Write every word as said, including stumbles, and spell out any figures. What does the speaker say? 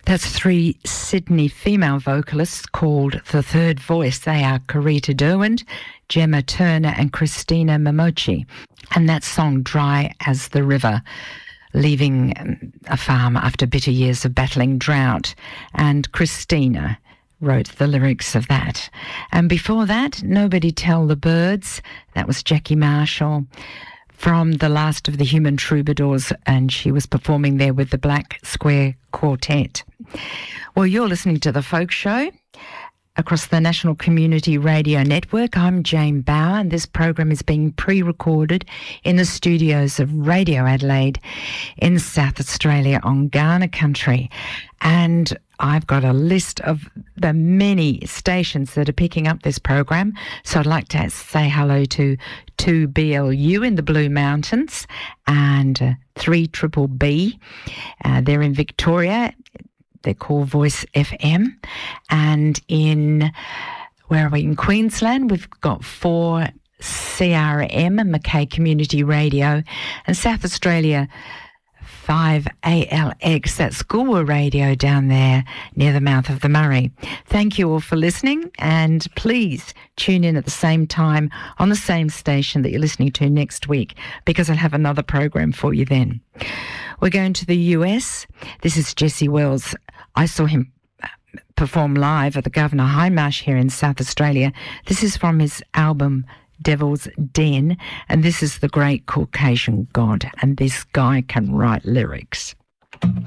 That's three Sydney female vocalists called The Third Voice. They are Karita Derwent, Gemma Turner and Christina Momochi. And that song, Dry as the River, leaving a farm after bitter years of battling drought. And Christina wrote the lyrics of that. And before that, Nobody Tell the Birds. That was Jackie Marshall from The Last of the Human Troubadours, and she was performing there with the Black Square Quartet. Well, you're listening to The Folk Show across the National Community Radio Network. I'm Jane Bauer, and this program is being pre-recorded in the studios of Radio Adelaide in South Australia on Kaurna country. And I've got a list of the many stations that are picking up this program. So I'd like to say hello to two B L U in the Blue Mountains and uh, three Triple B. Uh, they're in Victoria. They're called Voice F M. And in, where are we? In Queensland, we've got four C R M, Mackay Community Radio. And South Australia, five A L X, that's Goolwa Radio down there near the mouth of the Murray. Thank you all for listening, and please tune in at the same time on the same station that you're listening to next week, because I'll have another program for you then. We're going to the U S. This is Jesse Wells. I saw him perform live at the Governor Hindmarsh here in South Australia. This is from his album Devil's Den, and this is The Great Caucasian God, and this guy can write lyrics.